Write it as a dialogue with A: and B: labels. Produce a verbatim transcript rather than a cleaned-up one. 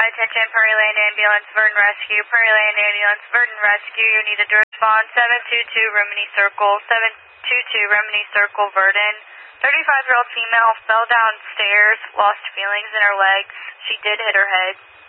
A: Attention, Prairie Land Ambulance, Verdon Rescue. Prairie Land Ambulance, Verdon Rescue. You needed to respond. seven two two Remini Circle. seven two two Remini Circle, Verdon. thirty-five-year-old female fell downstairs, lost feelings in her legs. She did hit her head.